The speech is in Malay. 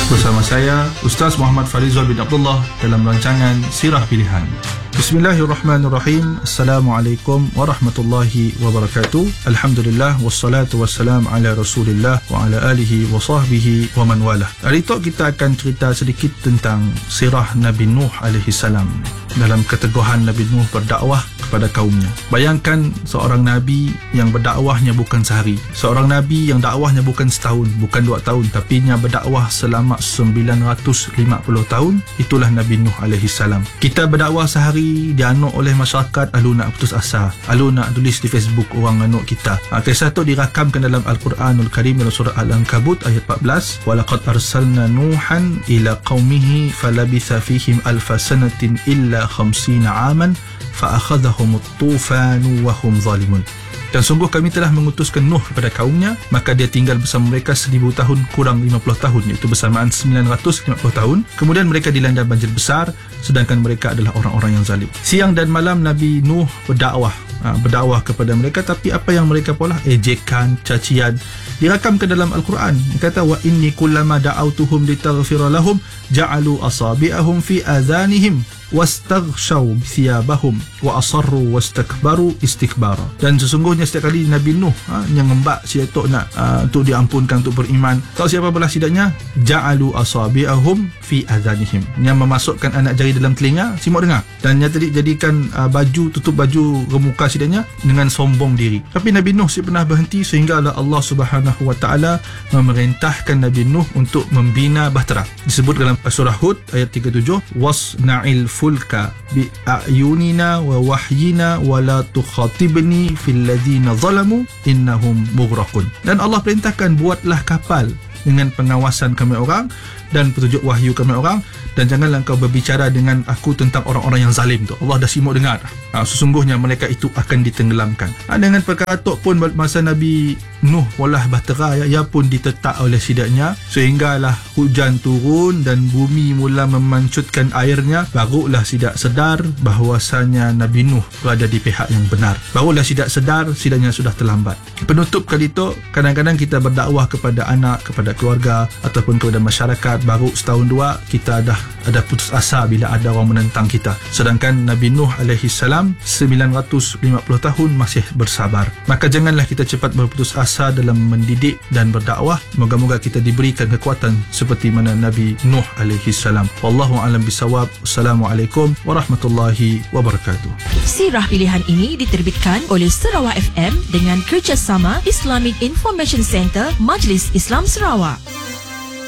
Bersama saya Ustaz Muhammad Farizal bin Abdullah dalam rancangan Sirah Pilihan. Bismillahirrahmanirrahim. Assalamualaikum warahmatullahi wabarakatuh. Alhamdulillah wassalatu wassalam ala Rasulillah wa ala alihi wa sahbihi wa man walah. Hari ini kita akan cerita sedikit tentang sirah Nabi Nuh alaihi salam dalam keteguhan Nabi Nuh berdakwah kepada kaumnya. Bayangkan seorang nabi yang berdakwahnya bukan sehari, seorang nabi yang dakwahnya bukan setahun, bukan 2 tahun, tapi nya berdakwah selama 950 tahun. Itulah Nabi Nuh alaihi salam. Kita berdakwah sehari, dianuk oleh masyarakat, lalu nak putus asa, lalu nak tulis di Facebook orang anuk kita. Kisah tu dirakamkan dalam Al-Quranul Karim dalam surah Al-Ankabut ayat 14. Walaqad arsalna Nuhan ila qaumihi falabitha fihim alfa sanatin illa 50 aman fa akhadhahum at-tufanu wa hum zalimun. Dan sungguh kami telah mengutuskan Nuh kepada kaumnya, maka dia tinggal bersama mereka 1000 tahun kurang 50 tahun, iaitu bersamaan 950 tahun. Kemudian mereka dilanda banjir besar, sedangkan mereka adalah orang-orang yang zalim. Siang dan malam Nabi Nuh berdakwah kepada mereka, tapi apa yang mereka pola? Ejekan, cacian, dirakamkan dalam Al-Quran. Dia kata, wa inni kullama da'autuhum litaghfira lahum ja'alu asabi'ahum fi adhanihim wastaghshaw thiyabahum wa asarru wastakbaru istikbara. Dan sesungguhnya setiap kali Nabi Nuh yang ngembak si datuk nak untuk diampunkan, untuk beriman, tahu siapa belah sidaknya? Ja'alu asabi'ahum fi adhanihim, yang memasukkan anak jari dalam telinga, simak dengar, dan yang tadi jadikan tutup baju remuka sidaknya dengan sombong diri. Tapi Nabi Nuh pernah berhenti, sehingga Allah Subhanahu wa taala memerintahkan Nabi Nuh untuk membina bahtera. Disebut dalam surah Hud ayat 37, wasna'il fulka bi a'yunina wa wahyina wa la tukhatibni fil ladzina zalamu innahum mughraqun. Dan Allah perintahkan, buatlah kapal dengan pengawasan kami orang dan petunjuk wahyu kami orang, dan janganlah engkau berbicara dengan aku tentang orang-orang yang zalim tu. Allah dah simak dengar. Sesungguhnya mereka itu akan ditenggelamkan. Dengan perkara tu pun masa Nabi Nuh olah bahtera, ia pun ditetak oleh sidaknya, sehinggalah hujan turun dan bumi mula memancutkan airnya. Barulah sidak sedar bahawasanya Nabi Nuh berada di pihak yang benar. Barulah sidak sedar, sidaknya sudah terlambat. Penutup kali itu, kadang-kadang kita berdakwah kepada anak, kepada keluarga ataupun kepada masyarakat, baru setahun 2 kita dah ada putus asa bila ada orang menentang kita. Sedangkan Nabi Nuh alaihi salam 950 tahun masih bersabar. Maka janganlah kita cepat berputus asa dalam mendidik dan berdakwah. Moga-moga kita diberikan kekuatan seperti mana Nabi Nuh alaihi salam. Wallahu a'lam bisawab. Assalamualaikum warahmatullahi wabarakatuh. Sirah pilihan ini diterbitkan oleh Sarawak FM dengan kerjasama Islamic Information Center Majlis Islam Sarawak.